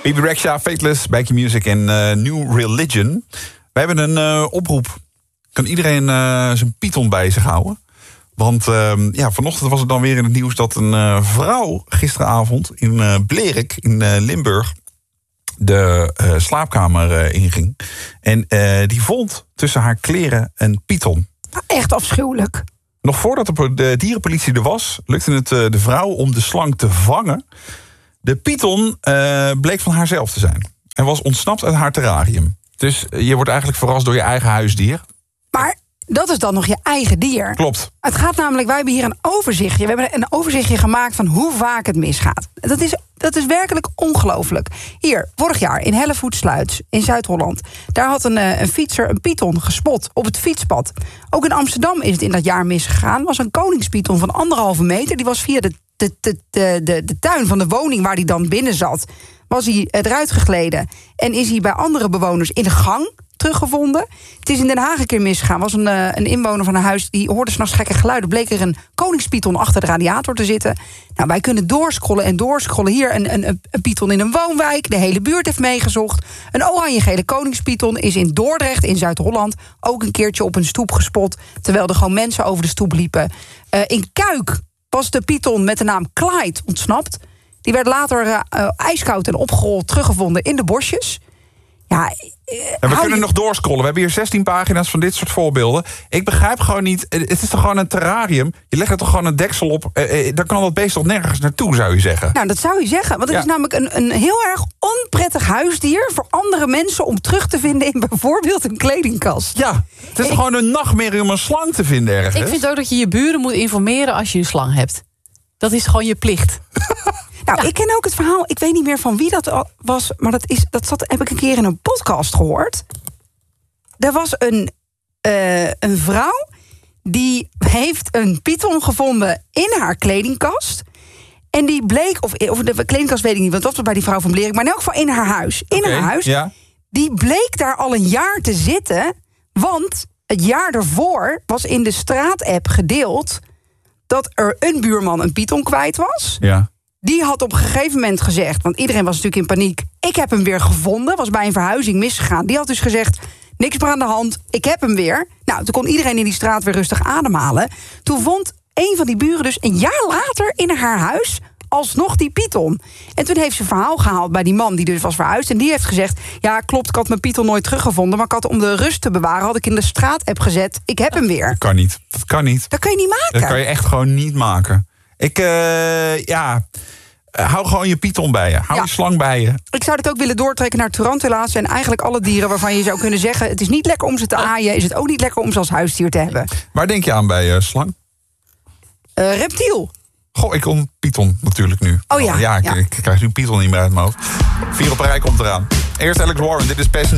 Bibi Rexha, Fateless, Baky Music en New Religion. We hebben een oproep. Kan iedereen zijn python bij zich houden? Want vanochtend was het dan weer in het nieuws dat een vrouw gisteravond in Blerik in Limburg de slaapkamer inging. En die vond tussen haar kleren een python. Echt afschuwelijk. Nog voordat de dierenpolitie er was, lukte het de vrouw om de slang te vangen. De python bleek van haarzelf te zijn. En was ontsnapt uit haar terrarium. Dus je wordt eigenlijk verrast door je eigen huisdier. Maar dat is dan nog je eigen dier. Klopt. Het gaat namelijk, wij hebben hier een overzichtje. We hebben een overzichtje gemaakt van hoe vaak het misgaat. Dat is werkelijk ongelooflijk. Hier, vorig jaar in Hellevoetsluis in Zuid-Holland. Daar had een fietser een python gespot op het fietspad. Ook in Amsterdam is het in dat jaar misgegaan. Was een koningspython van 1,5 meter. Die was via de tuin van de woning waar hij dan binnen zat, was hij eruit gegleden. En is hij bij andere bewoners in de gang teruggevonden. Het is in Den Haag een keer misgegaan. Was een inwoner van een huis, die hoorde 's nachts gekke geluiden. Bleek er een koningspython achter de radiator te zitten. Nou, wij kunnen doorscrollen en doorscrollen. Hier een python in een woonwijk. De hele buurt heeft meegezocht. Een oranje-gele koningspython is in Dordrecht, in Zuid-Holland, ook een keertje op een stoep gespot, terwijl er gewoon mensen over de stoep liepen. In Kuik was de python met de naam Clyde ontsnapt. Die werd later ijskoud en opgerold teruggevonden in de bosjes. Ja, en we kunnen nog doorscrollen. We hebben hier 16 pagina's van dit soort voorbeelden. Ik begrijp gewoon niet. Het is toch gewoon een terrarium? Je legt er toch gewoon een deksel op. Dan kan dat beest toch nergens naartoe, zou je zeggen? Nou, dat zou je zeggen. Want het is namelijk een heel erg onprettig huisdier voor andere mensen om terug te vinden in bijvoorbeeld een kledingkast. Ja, het is toch gewoon een nachtmerrie om een slang te vinden ergens? Ik vind ook dat je je buren moet informeren als je een slang hebt. Dat is gewoon je plicht. Nou, ik ken ook het verhaal, ik weet niet meer van wie dat was, maar heb ik een keer in een podcast gehoord. Er was een vrouw die heeft een python gevonden in haar kledingkast. En die bleek, of de kledingkast weet ik niet, want dat was bij die vrouw van Blerik, maar in elk geval in haar huis. Haar huis. Ja. Die bleek daar al een jaar te zitten, want het jaar ervoor was in de straatapp gedeeld dat er een buurman een python kwijt was. Ja. Die had op een gegeven moment gezegd, want iedereen was natuurlijk in paniek, ik heb hem weer gevonden, was bij een verhuizing misgegaan. Die had dus gezegd, niks meer aan de hand, ik heb hem weer. Nou, toen kon iedereen in die straat weer rustig ademhalen. Toen vond een van die buren dus een jaar later in haar huis alsnog die python. En toen heeft ze een verhaal gehaald bij die man die dus was verhuisd. En die heeft gezegd, ja klopt, ik had mijn python nooit teruggevonden, maar ik had, om de rust te bewaren, had ik in de straatapp gezet, ik heb hem weer. Dat kan niet. Dat kan niet. Dat kun je niet maken. Dat kan je echt gewoon niet maken. Hou gewoon je python bij je. Hou je slang bij je. Ik zou dit ook willen doortrekken naar tarantulas en eigenlijk alle dieren waarvan je zou kunnen zeggen, het is niet lekker om ze te aaien, is het ook niet lekker om ze als huisdier te hebben. Waar denk je aan bij slang? Reptiel. Goh, ik kom python natuurlijk nu. Oh ja. Ik krijg nu python niet meer uit mijn hoofd. 4 op een rij komt eraan. Eerst Alex Warren, dit is Passion.